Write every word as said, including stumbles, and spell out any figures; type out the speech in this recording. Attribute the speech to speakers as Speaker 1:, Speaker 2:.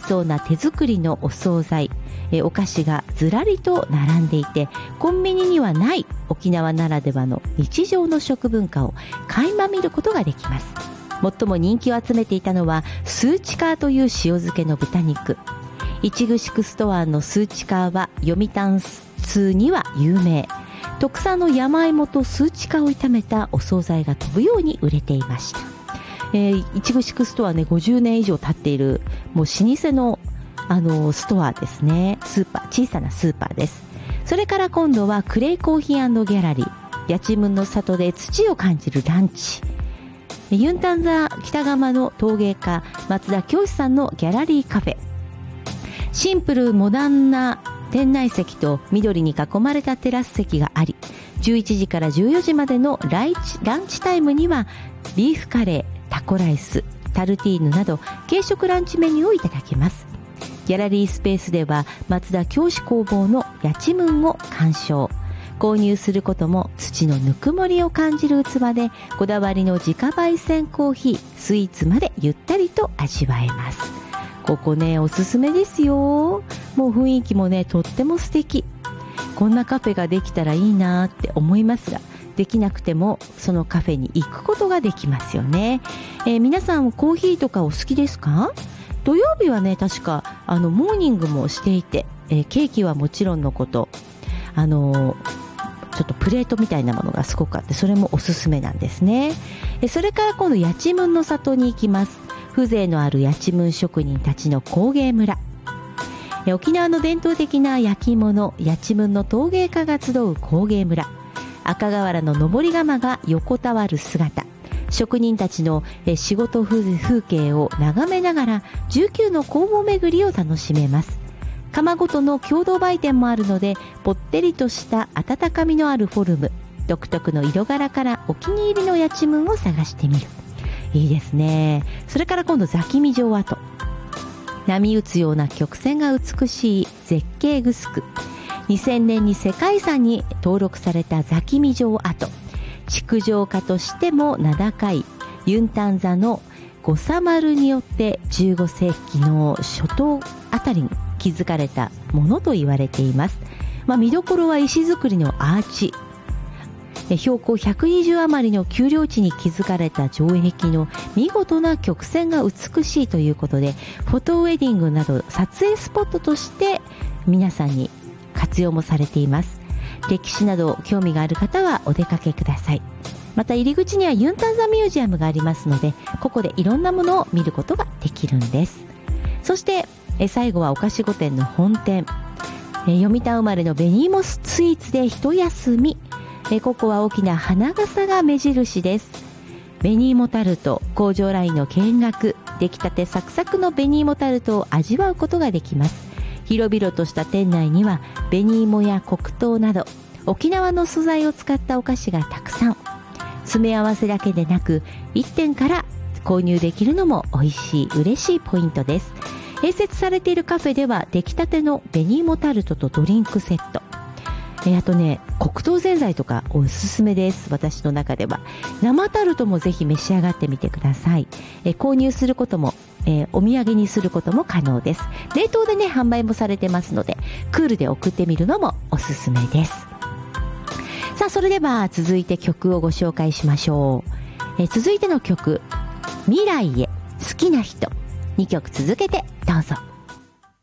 Speaker 1: そうな手作りのお惣菜、えお菓子がずらりと並んでいて、コンビニにはない沖縄ならではの日常の食文化を垣間見ることができます。最も人気を集めていたのはスーチカーという塩漬けの豚肉。いちぐしくストアのスーチカーは読谷通には有名。特産の山芋とスーチカーを炒めたお惣菜が飛ぶように売れていました。えー、いちぐしくストアね、ごじゅうねん以上経っているもう老舗のあのストアですね。スーパー、小さなスーパーです。それから今度はクレイコーヒー&ギャラリー、やちむんの里で土を感じるランチ、ユンタンザ北釜の陶芸家松田教師さんのギャラリーカフェ、シンプルモダンな店内席と緑に囲まれたテラス席があり、じゅういちじからじゅうよじまでのライチランチタイムにはビーフカレー、タコライス、タルティーヌなど軽食ランチメニューをいただけます。ギャラリースペースでは松田教師工房のやちむんを鑑賞。購入することも土のぬくもりを感じる器で、こだわりの自家焙煎コーヒー、スイーツまでゆったりと味わえます。ここね、おすすめですよ。もう雰囲気もね、とっても素敵。こんなカフェができたらいいなって思いますが、できなくてもそのカフェに行くことができますよね。えー、皆さんコーヒーとかお好きですか？土曜日はね、確かあのモーニングもしていて、えー、ケーキはもちろんのこと、あのー、ちょっとプレートみたいなものがすごくあって、それもおすすめなんですね。えー、それから今度やちむんの里に行きます。風情のあるやちむん職人たちの工芸村、えー、沖縄の伝統的な焼き物やちむんの陶芸家が集う工芸村、赤瓦の登り窯が横たわる姿、職人たちの仕事風景を眺めながらじゅうきゅうの工房巡りを楽しめます。窯ごとの共同売店もあるので、ぽってりとした温かみのあるフォルム、独特の色柄からお気に入りのやちむんを探してみる。いいですね。それから今度ザキミ城跡、波打つような曲線が美しい絶景グスク、にせんねんに世界遺産に登録されたザキミ城跡、築城家としても名高いユンタンザのゴサマルによってじゅうごせいきの初頭あたりに築かれたものと言われています。まあ、見どころは石造りのアーチ、標高ひゃくにじゅう余りの丘陵地に築かれた城壁の見事な曲線が美しいということで、フォトウェディングなど撮影スポットとして皆さんに活用もされています。歴史など興味がある方はお出かけください。また入り口にはユンタンザミュージアムがありますので、ここでいろんなものを見ることができるんです。そしてえ最後はお菓子御殿の本店、え読谷生まれの紅芋スイーツで一休み。えここは大きな花笠が目印です。紅芋タルト工場ラインの見学、出来たてサクサクの紅芋タルトを味わうことができます。広々とした店内には紅芋や黒糖など沖縄の素材を使ったお菓子がたくさん。詰め合わせだけでなくいってんから購入できるのも美味しい嬉しいポイントです。併設されているカフェでは出来たての紅芋タルトとドリンクセット、えあとね、黒糖ぜんざいとかおすすめです。私の中では生タルトもぜひ召し上がってみてください。え購入することもえー、お土産にすることも可能です。冷凍でね、販売もされてますので、クールで送ってみるのもおすすめです。さあ、それでは続いて曲をご紹介しましょう。えー、続いての曲、未来へ好きな人、にきょく続けてどうぞ。